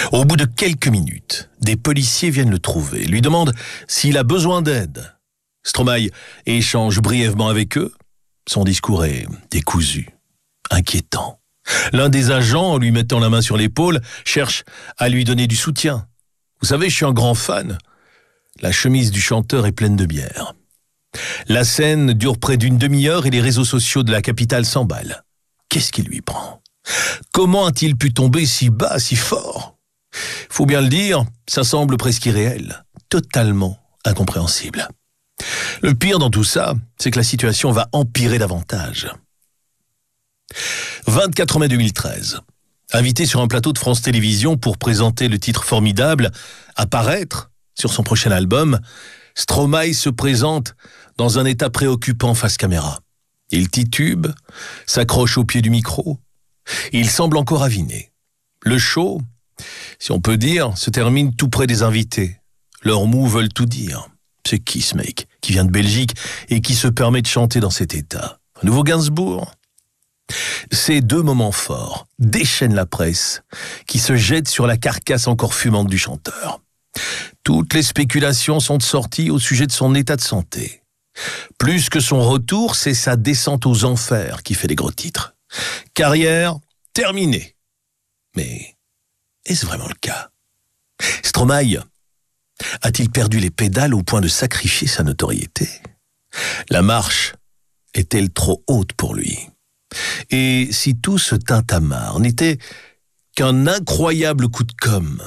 Au bout de quelques minutes, des policiers viennent le trouver, lui demandent s'il a besoin d'aide. Stromae échange brièvement avec eux. Son discours est décousu, inquiétant. L'un des agents, en lui mettant la main sur l'épaule, cherche à lui donner du soutien. « Vous savez, je suis un grand fan. » La chemise du chanteur est pleine de bière. La scène dure près d'une demi-heure et les réseaux sociaux de la capitale s'emballent. Qu'est-ce qui lui prend ? Comment a-t-il pu tomber si bas, si fort ? Faut bien le dire, ça semble presque irréel, totalement incompréhensible. Le pire dans tout ça, c'est que la situation va empirer davantage. 24 mai 2013. Invité sur un plateau de France Télévisions pour présenter le titre formidable « Apparaître » sur son prochain album, Stromae se présente dans un état préoccupant face caméra. Il titube, s'accroche au pied du micro. Il semble encore aviné. Le show, si on peut dire, se termine tout près des invités. Leurs mots veulent tout dire. C'est qui ce mec qui vient de Belgique et qui se permet de chanter dans cet état ? Un nouveau Gainsbourg ? Ces deux moments forts déchaînent la presse qui se jette sur la carcasse encore fumante du chanteur. Toutes les spéculations sont sorties au sujet de son état de santé. Plus que son retour, c'est sa descente aux enfers qui fait les gros titres. Carrière terminée. Mais est-ce vraiment le cas ? Stromae a-t-il perdu les pédales au point de sacrifier sa notoriété ? La marche est-elle trop haute pour lui ? Et si tout ce tintamarre n'était qu'un incroyable coup de com'?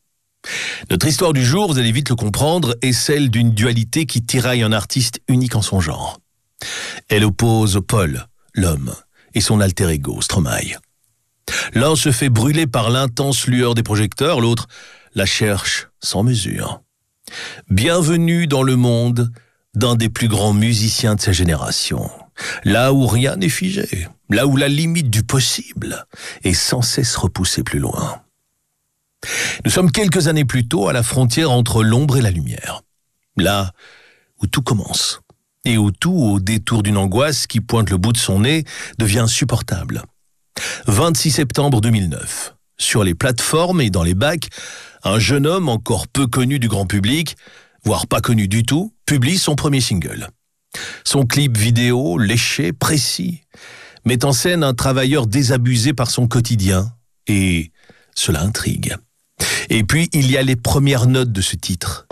Notre histoire du jour, vous allez vite le comprendre, est celle d'une dualité qui tiraille un artiste unique en son genre. Elle oppose Paul, l'homme, et son alter ego, Stromae. L'un se fait brûler par l'intense lueur des projecteurs, l'autre la cherche sans mesure. Bienvenue dans le monde d'un des plus grands musiciens de sa génération. Là où rien n'est figé, là où la limite du possible est sans cesse repoussée plus loin. Nous sommes quelques années plus tôt à la frontière entre l'ombre et la lumière. Là où tout commence et où tout, au détour d'une angoisse qui pointe le bout de son nez, devient insupportable. 26 septembre 2009. Sur les plateformes et dans les bacs, un jeune homme encore peu connu du grand public, voire pas connu du tout, publie son premier single. Son clip vidéo, léché, précis, met en scène un travailleur désabusé par son quotidien et cela intrigue. Et puis, il y a les premières notes de ce titre.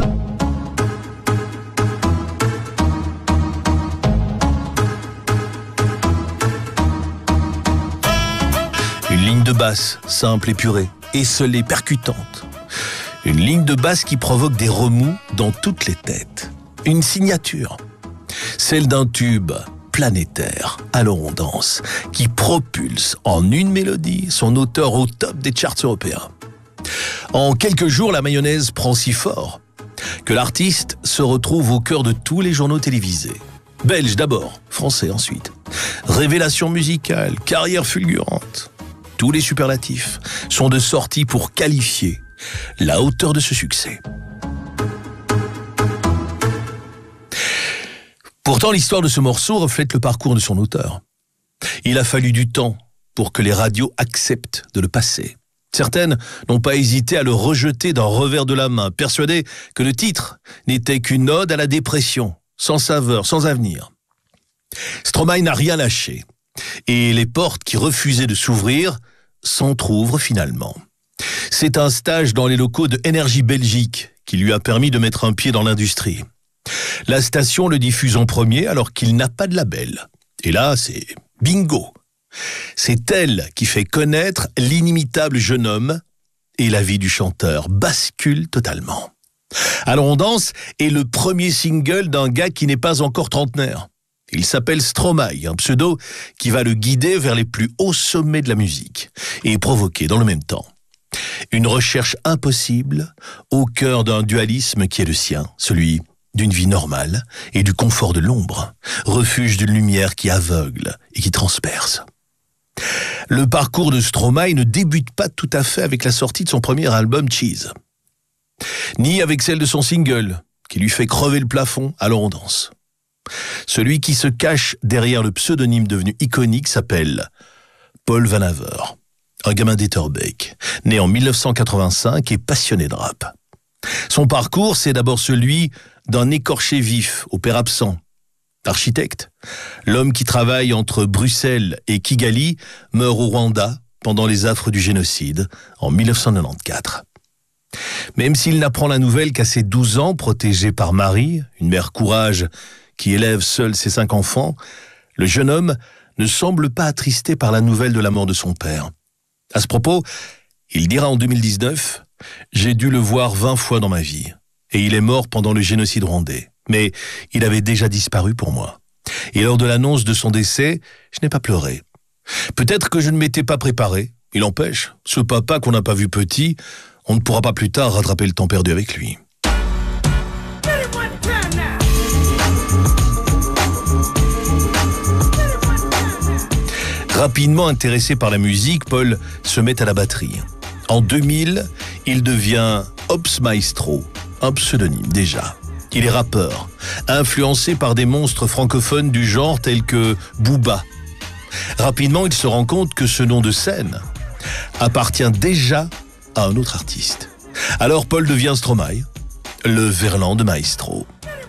Une ligne de basse, simple, épurée, esselée, percutante. Une ligne de basse qui provoque des remous dans toutes les têtes. Une signature, celle d'un tube planétaire, Alors on danse, qui propulse en une mélodie son auteur au top des charts européens. En quelques jours, la mayonnaise prend si fort que l'artiste se retrouve au cœur de tous les journaux télévisés. Belge d'abord, français ensuite. Révélation musicale, carrière fulgurante. Tous les superlatifs sont de sortie pour qualifier la hauteur de ce succès. Pourtant, l'histoire de ce morceau reflète le parcours de son auteur. Il a fallu du temps pour que les radios acceptent de le passer. Certaines n'ont pas hésité à le rejeter d'un revers de la main, persuadées que le titre n'était qu'une ode à la dépression, sans saveur, sans avenir. Stromae n'a rien lâché, et les portes qui refusaient de s'ouvrir s'entr'ouvrent finalement. C'est un stage dans les locaux de Énergie Belgique qui lui a permis de mettre un pied dans l'industrie. La station le diffuse en premier alors qu'il n'a pas de label. Et là, c'est bingo. C'est elle qui fait connaître l'inimitable jeune homme et la vie du chanteur bascule totalement. Alors on danse est le premier single d'un gars qui n'est pas encore trentenaire. Il s'appelle Stromae, un pseudo qui va le guider vers les plus hauts sommets de la musique et provoquer dans le même temps une recherche impossible au cœur d'un dualisme qui est le sien, celui d'une vie normale et du confort de l'ombre, refuge d'une lumière qui aveugle et qui transperce. Le parcours de Stromae ne débute pas tout à fait avec la sortie de son premier album Cheese, ni avec celle de son single, qui lui fait crever le plafond, Alors on danse. Celui qui se cache derrière le pseudonyme devenu iconique s'appelle Paul Van Haver. un gamin d'Etterbeek, né en 1985 et passionné de rap. Son parcours, c'est d'abord celui d'un écorché vif au père absent. Architecte, l'homme qui travaille entre Bruxelles et Kigali meurt au Rwanda pendant les affres du génocide en 1994. Même s'il n'apprend la nouvelle qu'à ses 12 ans, protégé par Marie, une mère courage qui élève seule ses 5 enfants, le jeune homme ne semble pas attristé par la nouvelle de la mort de son père. À ce propos, il dira en 2019 « J'ai dû le voir 20 fois dans ma vie, et il est mort pendant le génocide rwandais. Mais il avait déjà disparu pour moi. Et lors de l'annonce de son décès, je n'ai pas pleuré. Peut-être que je ne m'étais pas préparé. Il empêche, ce papa qu'on n'a pas vu petit, on ne pourra pas plus tard rattraper le temps perdu avec lui. » Rapidement intéressé par la musique, Paul se met à la batterie. En 2000, il devient Ops Maestro, un pseudonyme déjà. Il est rappeur, influencé par des monstres francophones du genre tels que Booba. Rapidement, il se rend compte que ce nom de scène appartient déjà à un autre artiste. Alors Paul devient Stromae, le Verlan de Maestro.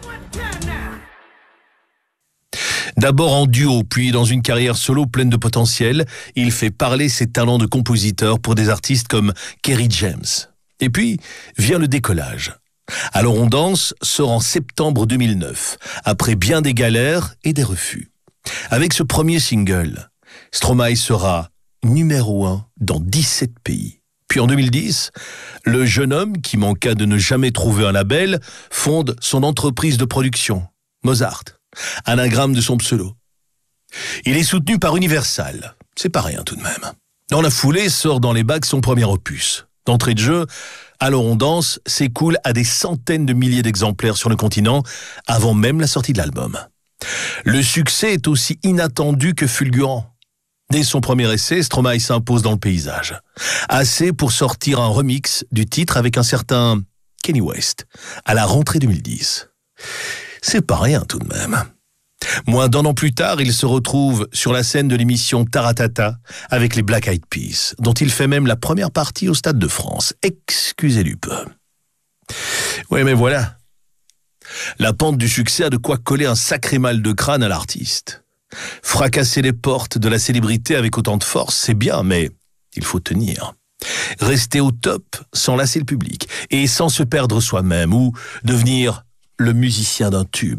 D'abord en duo, puis dans une carrière solo pleine de potentiel, il fait parler ses talents de compositeur pour des artistes comme Kerry James. Et puis vient le décollage. Alors on danse sort en septembre 2009, après bien des galères et des refus. Avec ce premier single, Stromae sera numéro 1 dans 17 pays. Puis en 2010, le jeune homme, qui manqua de ne jamais trouver un label, fonde son entreprise de production, Mozart, anagramme de son pseudo. Il est soutenu par Universal, c'est pas rien tout de même. Dans la foulée, sort dans les bacs son premier opus. D'entrée de jeu, Alors on danse s'écoule à des centaines de milliers d'exemplaires sur le continent avant même la sortie de l'album. Le succès est aussi inattendu que fulgurant. Dès son premier essai, Stromae s'impose dans le paysage. Assez pour sortir un remix du titre avec un certain Kanye West à la rentrée 2010. C'est pas rien tout de même. Moins d'un an plus tard, il se retrouve sur la scène de l'émission Taratata avec les Black Eyed Peas, dont il fait même la première partie au Stade de France. Excusez du peu. Oui, mais voilà. La pente du succès a de quoi coller un sacré mal de crâne à l'artiste. Fracasser les portes de la célébrité avec autant de force, c'est bien, mais il faut tenir. Rester au top sans lasser le public et sans se perdre soi-même ou devenir le musicien d'un tube.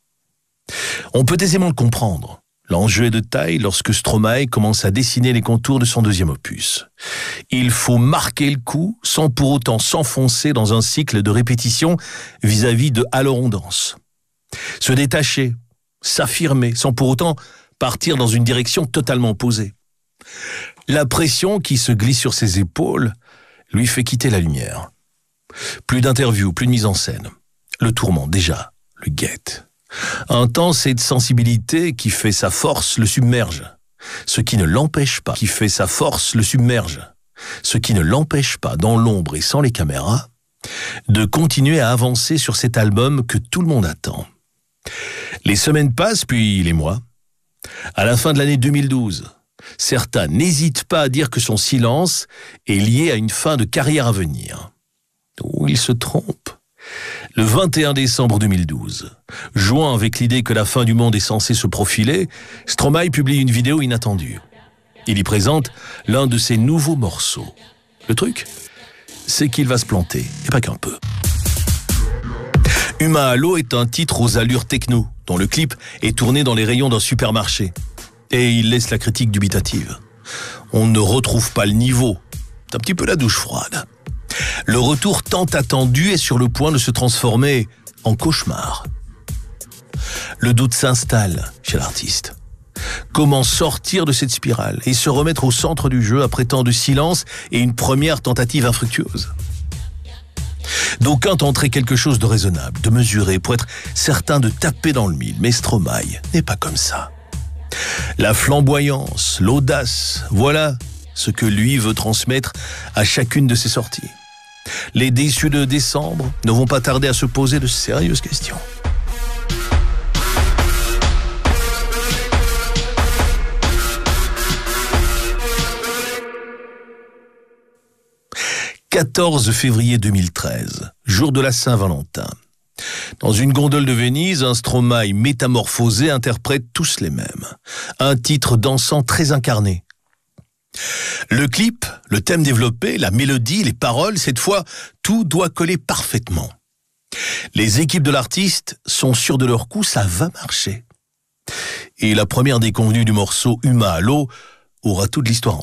On peut aisément le comprendre. L'enjeu est de taille lorsque Stromae commence à dessiner les contours de son deuxième opus. Il faut marquer le coup sans pour autant s'enfoncer dans un cycle de répétition vis-à-vis de Alors on danse. Se détacher, s'affirmer sans pour autant partir dans une direction totalement opposée. La pression qui se glisse sur ses épaules lui fait quitter la lumière. Plus d'interviews, plus de mise en scène. Le tourment, déjà, le guette. Un temps, cette sensibilité qui fait sa force le submerge. Ce qui ne l'empêche pas, qui fait sa force le submerge. Ce qui ne l'empêche pas, dans l'ombre et sans les caméras, de continuer à avancer sur cet album que tout le monde attend. Les semaines passent, puis les mois. À la fin de l'année 2012, certains n'hésitent pas à dire que son silence est lié à une fin de carrière à venir. Ou ils se trompent. Le 21 décembre 2012, jouant avec l'idée que la fin du monde est censée se profiler, Stromae publie une vidéo inattendue. Il y présente l'un de ses nouveaux morceaux. Le truc, c'est qu'il va se planter, et pas qu'un peu. Humain à l'eau est un titre aux allures techno, dont le clip est tourné dans les rayons d'un supermarché. Et il laisse la critique dubitative. On ne retrouve pas le niveau. C'est un petit peu la douche froide. Le retour tant attendu est sur le point de se transformer en cauchemar. Le doute s'installe chez l'artiste. Comment sortir de cette spirale et se remettre au centre du jeu après tant de silence et une première tentative infructueuse? D'aucuns tenteraient quelque chose de raisonnable, de mesuré, pour être certain de taper dans le mille, mais Stromae n'est pas comme ça. La flamboyance, l'audace, voilà ce que lui veut transmettre à chacune de ses sorties. Les déçus de décembre ne vont pas tarder à se poser de sérieuses questions. 14 février 2013, jour de la Saint-Valentin. Dans une gondole de Venise, un Stromae métamorphosé interprète tous les mêmes. Un titre dansant très incarné. Le clip, le thème développé, la mélodie, les paroles, cette fois, tout doit coller parfaitement. Les équipes de l'artiste sont sûres de leur coup, ça va marcher. Et la première déconvenue du morceau Huma à l'eau aura toute l'histoire.